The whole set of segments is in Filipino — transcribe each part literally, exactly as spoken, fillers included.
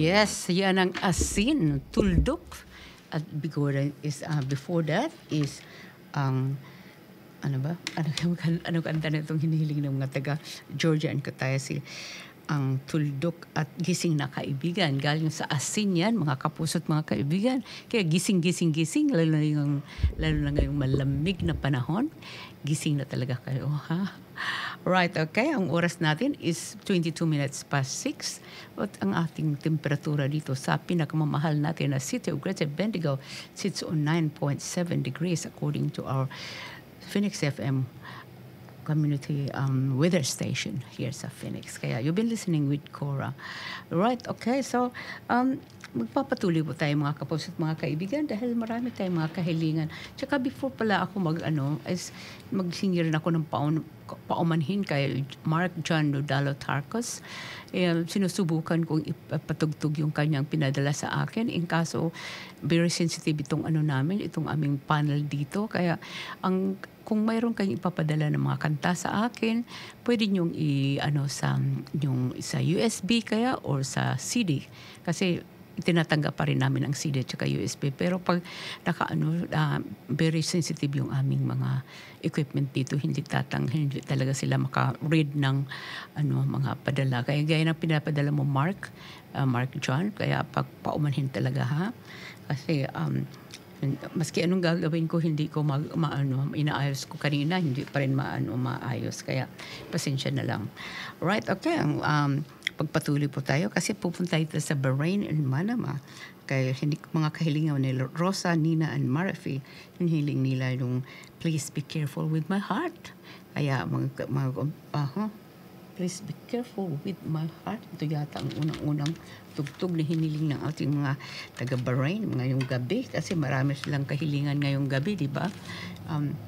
Yes, yan ang asin, tuldok. At before is uh, before that is ang ano ba? Ano kan ano kanta na itong hinihiling ng mga taga Georgia and Kataisi, ang tuldok at gising na kaibigan. Galing sa asin yan, mga kapuso't mga kaibigan. Kaya gising, gising, gising, lalo na yung, lalo na ngayong malamig na panahon. Gising na talaga kayo, ha? Right, okay. Ang oras natin is twenty-two minutes past six. At ang ating temperatura dito sa pinakamamahal natin na City of Greater Bendigo sits on nine point seven degrees according to our Phoenix F M community um, weather station here sa Phoenix. Kaya you've been listening with Cora. Right, okay. So, um, magpapatuloy po tayo mga kapos at mga kaibigan dahil marami tayong mga kahilingan. Tsaka before pala ako mag, ano, is magsingir na ako ng paun, paumanhin kay Mark John Nodalo Tarcos. Eh, sinusubukan kong ipatugtog yung kanyang pinadala sa akin. In kaso, very sensitive itong ano namin, itong aming panel dito. Kaya, ang kung mayroon kayong ipapadala ng mga kanta sa akin, pwede niyong i, ano, sa, yung, sa U S B kaya or sa C D. Kasi tinatanggap pa rin namin ang C D at saka U S B. Pero pag naka, ano, uh, very sensitive yung aming mga equipment dito, hindi tatang, hindi talaga sila maka-read ng ano, mga padala. Kaya gaya ng pinapadala mo, Mark, uh, Mark John, kaya pag paumanhin talaga, ha? Kasi, um, maski anong gagawin ko, hindi ko mag, maano, inaayos ko kanina, hindi pa rin maano, maayos. Kaya, pasensya na lang. Right, okay. Um, pagpatuloy po tayo kasi pupunta ito sa Bahrain and Manama. Kaya hindi mga kahilingan nila, Rosa, Nina, and Marafi, yung hiling nila yung Please Be Careful With My Heart. Kaya, mga, mga uh, huh? Please be careful with my heart. Ito yata ang unang-unang tugtog na hiniling ng ating mga taga-Bahrain ngayong gabi. Kasi marami silang kahilingan ngayong gabi, di ba? Um,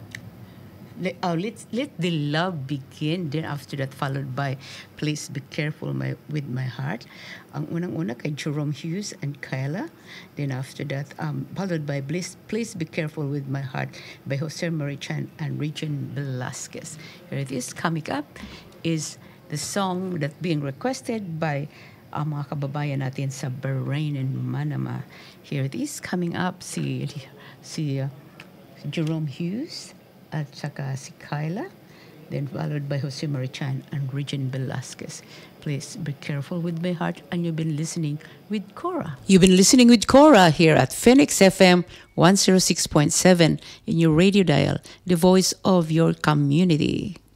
let, uh, let, let the love begin. Then after that, followed by Please Be Careful my, with my heart. Ang unang-una kay Jerome Hughes and Kyla. Then after that, um, followed by Please, Please Be Careful with My Heart by Jose Marie Chan and Regine Velasquez. Here it is. Coming up is the song that being requested by uh, mga kababayan natin sa Bahrain and Manama. Here it is, coming up si, si uh, Jerome Hughes at saka si Kyla, then followed by Jose Marie Chan and Regine Velasquez. Please be careful with my heart, and you've been listening with Cora. You've been listening with Cora here at Phoenix F M one oh six point seven in your radio dial, the voice of your community.